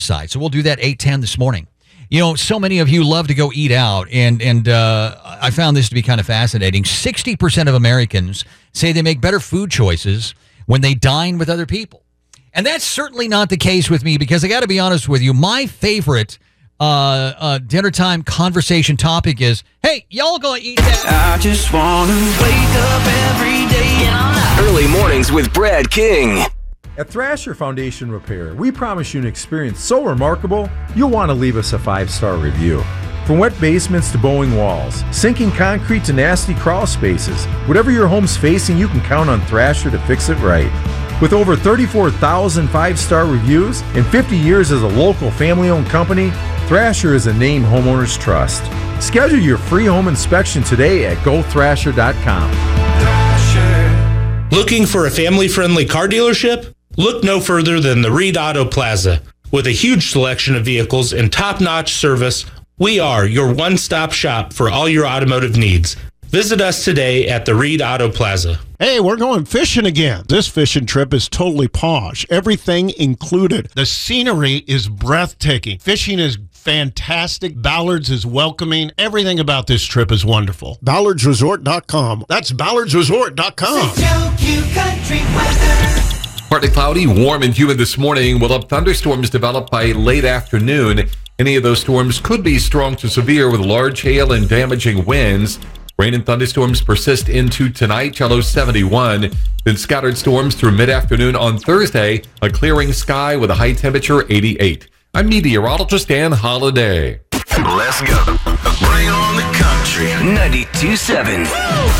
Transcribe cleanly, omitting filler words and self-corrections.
side. So we'll do that 8:10 this morning. You know, so many of you love to go eat out, and I found this to be kind of fascinating. 60% of Americans say they make better food choices when they dine with other people. And that's certainly not the case with me, because I got to be honest with you, my favorite dinner time conversation topic is, hey, y'all gonna eat that? I just want to wake up every day and Early mornings with Brad King. At Thrasher Foundation Repair, we promise you an experience so remarkable, you'll want to leave us a 5-star review. From wet basements to bowing walls, sinking concrete to nasty crawl spaces, whatever your home's facing, you can count on Thrasher to fix it right. With over 34,000 5-star reviews and 50 years as a local family-owned company, Thrasher is a name homeowners trust. Schedule your free home inspection today at gothrasher.com. Looking for a family-friendly car dealership? Look no further than the Reed Auto Plaza. With a huge selection of vehicles and top-notch service, we are your one-stop shop for all your automotive needs. Visit us today at the Reed Auto Plaza. Hey, we're going fishing again. This fishing trip is totally posh. Everything included. The scenery is breathtaking. Fishing is fantastic. Ballards is welcoming. Everything about this trip is wonderful. BallardsResort.com. That's BallardsResort.com. Country weather. Partly cloudy, warm and humid this morning. We'll have thunderstorms develop by late afternoon. Any of those storms could be strong to severe with large hail and damaging winds. Rain and thunderstorms persist into tonight, low 71. Then scattered storms through mid-afternoon on Thursday. A clearing sky with a high temperature 88. I'm meteorologist Dan Holliday. Let's go. Bring on the country. 92.7.